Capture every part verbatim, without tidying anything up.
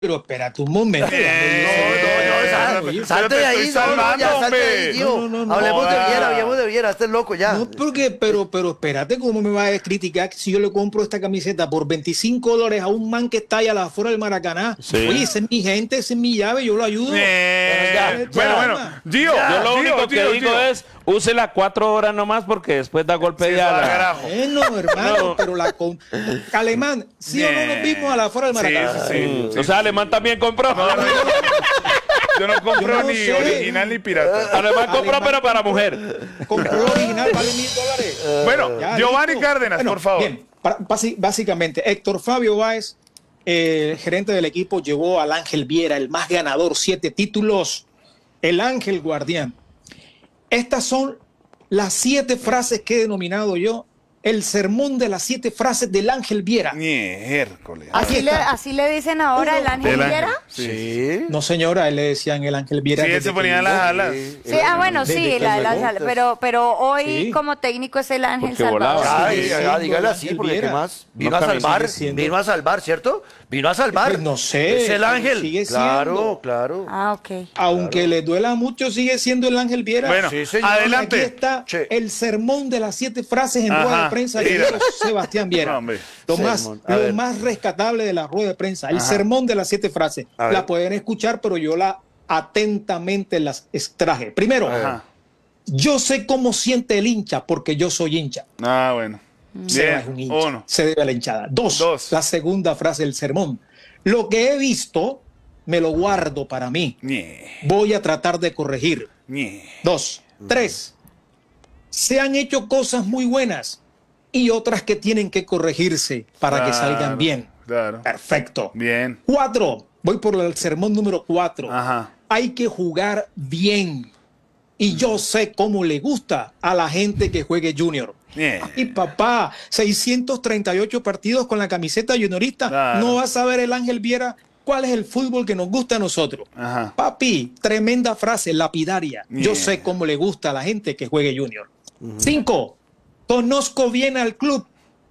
Pero espérate un momento. No, no, no, salte de ahí, no, no, ya, salte de ahí, tío. No, no, no, hablemos de Viera, hablemos de Viera, este es loco ya. No, porque, pero, pero espérate, ¿cómo me vas a criticar si yo le compro esta camiseta por veinticinco dólares a un man que está allá afuera del Maracaná? Sí. Oye, ese es mi gente, ese es mi llave, yo lo ayudo. Eh, Ya, bueno, ya, bueno, ya. Gio, Yo lo Gio, único que Gio, digo Gio. es, úsela cuatro horas nomás porque después da golpe Sí, de va, ala. carajo. Bueno, hermano, No. pero la con... Alemán, ¿sí o no nos vimos a la afuera del Sí, Maracaná? sí, sí, Mm, sí. O sea, Alemán también compró. No, no, yo no compro Yo no ni sé. original ni pirata. Alemán compró, Alemán pero para mujer. Compró el original, vale mil dólares. Bueno, Ya, Giovanni listo. Cárdenas, Bueno, por favor. Bien, para- basi- básicamente, Héctor Fabio Báez, eh, gerente del equipo, llevó al Ángel Viera, el más ganador, siete títulos, el Ángel Guardián. Estas son las siete frases que he denominado yo el sermón de las siete frases del Ángel Viera. Miércoles. Aquí Así le, está. así le dicen ahora el Ángel El Ángel. Viera. Sí. No, señora, él le decían el Ángel Viera. Sí, él desde se que ponía en llegó. las alas. Sí, ah, bueno, Desde sí, que la, la- llegó. la- pero, pero hoy Sí. como técnico es el Ángel Porque volaba. Salvador. Ay, sigue ya, siendo dígale el así, Ángel porque Viera. ¿qué más? Vino No, a Camilo, salvar, sigue siendo. vino a salvar, ¿cierto? Vino a salvar. Pues no sé, Es el ángel. sigue Claro, siendo. claro. Ah, ok. Aunque le duela mucho, sigue siendo el Ángel Viera. Bueno, Sí, señor. adelante. Aquí está Che. el sermón de las siete frases en Ajá, rueda de prensa que mira. dijo Sebastián Viera. No, hombre. lo más, Sermón. A lo ver. más rescatable de la rueda de prensa, el Ajá. sermón de las siete frases. A ver. La pueden escuchar, pero yo la atentamente las extraje. Primero, Ajá. yo sé cómo siente el hincha porque yo soy hincha. Ah, bueno. Seba es un Bien. hincha. Uno. Se debe a la hinchada. Dos, Dos. la segunda frase del sermón. Lo que he visto, me lo guardo para mí. Ñe, Voy a tratar de corregir. ñe. Dos. Tres. Se han hecho cosas muy buenas y otras que tienen que corregirse para que Claro, salgan bien. Claro. Perfecto. Bien. Cuatro. Voy por el sermón número cuatro. Ajá. Hay que jugar bien. Y yo sé cómo le gusta a la gente que juegue junior. Ñe. Y papá, seiscientos treinta y ocho partidos con la camiseta juniorista. Claro. No va a saber el Ángel Viera cuál es el fútbol que nos gusta a nosotros. Ajá. Papi, tremenda frase, lapidaria. Yo Yeah. sé cómo le gusta a la gente que juegue junior. Cinco, conozco bien al club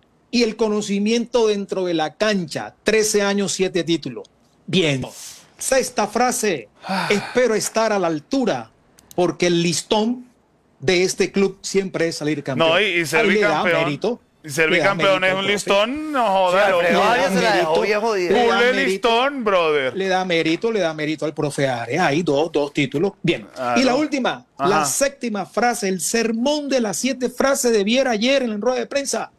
y el conocimiento dentro de la cancha. trece años, siete títulos. Bien. Sexta frase, espero estar a la altura porque el listón de este club siempre es salir campeón. No, y, y ser Ahí le da bicampeón. mérito, Y ser le da bicampeón mérito es al un profe. listón, no Sí, jodas. Alfredo le da Arias se la dejó mérito. bien jodida. Le da Pule mérito. listón, brother. Le da mérito, le da mérito al profe Arias. Ahí dos, dos títulos. Bien. Claro. Y la última, Ajá. la séptima frase, el sermón de las siete frases de Viera ayer en la rueda de prensa.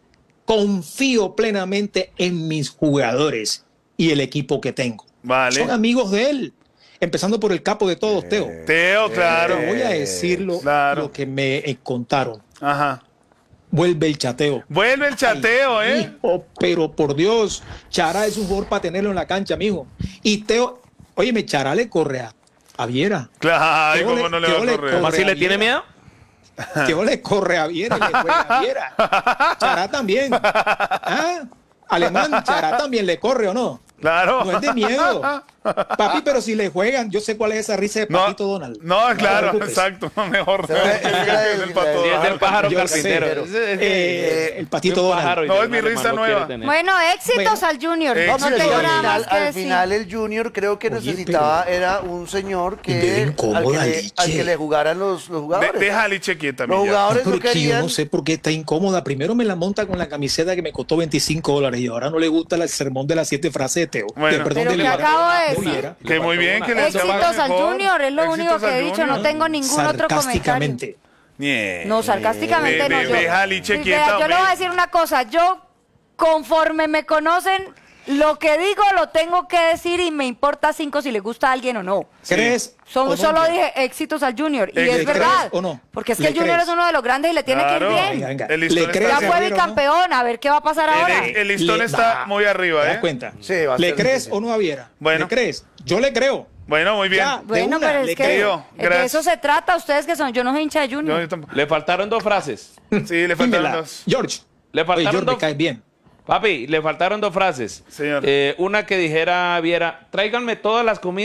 Confío plenamente en mis jugadores y el equipo que tengo. Vale. Son amigos de él. Empezando por el capo de todos, Teo. Teo, claro. Te voy a decir lo, claro. lo que me eh, contaron. Ajá. Vuelve el chateo. Vuelve el chateo, ¿eh? Hijo, pero por Dios, Chará es un jugador para tenerlo en la cancha, mijo. Y Teo, óyeme, Chará le corre a, a Viera. Claro, Teo ¿cómo le- no le Teo va a le correr? ¿Cómo corre así a le tiene Viera. miedo? Teo le corre a Viera y le juega a Viera. Chará también. ¿Ah? Alemán, Chará también le corre o no. Claro. No es de miedo. Papi, pero si le juegan, yo sé cuál es esa risa de No, Patito Donald. no, te claro, preocupes. exacto. Mejor. Se ve- Es el- el pato el- Sí, es del Donald. pájaro Yo carpintero. sé. Ese es- Eh, el Patito un Donald. pájaro y No, de es mi un risa animal nueva. quiere tener. Bueno, éxitos Bueno. al Junior. Eh, No sí, tengo pero al nada final, más que al decir. final el Junior creo que Oye, necesitaba era un señor Veo que al, incómoda, que le, Liche. al que le jugaran los, los De- jugadores. Deja a Liche quieta, Los mi ya. jugadores no Porque yo querían. no sé por qué está incómoda. Primero me la monta con la camiseta que me costó veinticinco dólares y ahora no le gusta el sermón de las siete frases de Teo. Bueno. De- perdón, Pero de que Viera. acabo de decir. Viera. Que muy bien, que le Éxitos sea al mejor. Junior, es lo único Éxitos que he al dicho, no Junior. tengo ningún otro comentario. Sarcásticamente. Nie. No, sarcásticamente Ve- no. ve- Yo, deja a Liche Sí, quieta, vea, yo le hombre. voy a decir una cosa. Yo, conforme me conocen, lo que digo lo tengo que decir y me importa cinco si le gusta a alguien o no. ¿Crees? Son, o no? solo dije éxitos al Junior. Y ¿Le es crees verdad. o no? Porque es que ¿Le el Junior crees? es uno de los grandes y le tiene Claro. que ir Venga, bien. venga. El listón ¿Le está crees Ya a fue Viera o no? bicampeón, a ver qué va a pasar ahora. El, el listón Le- está nah. muy arriba, ¿Te das ¿eh? cuenta? Sí, va a ¿Le ser crees difícil. o no a Viera? Bueno. ¿Le crees? Yo le creo. Bueno, muy bien. Ya. de Bueno, una, pero le es que creo. de Gracias. eso se trata. Ustedes que son, yo no soy hincha de Yo- Junior. yo tampoco. Le faltaron dos frases. Sí, le faltaron Dímela. dos. George. Le Oye, faltaron George, me dos. caes bien. Papi, le faltaron dos frases. Señor. Eh, una que dijera Viera, tráiganme todas las comidas